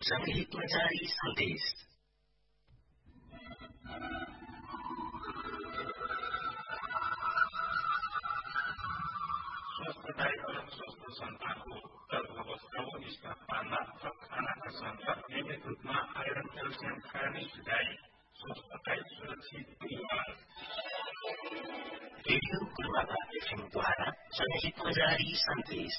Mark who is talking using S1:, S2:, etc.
S1: जनहितमा जारी सन्देश।
S2: स्वस्थदायी और स्वस्थ सन्तानको गर्भावस्था हो इसका पाल्दा थप खानाका साथ नियमित रूपमा आइरन क्याल्सियम खाने सुझाइ। स्वस्थदायी सुरक्षित परिवार।
S1: रेडियो गुरुबाबा एफएम द्वारा जनहितमा जारी सन्देश।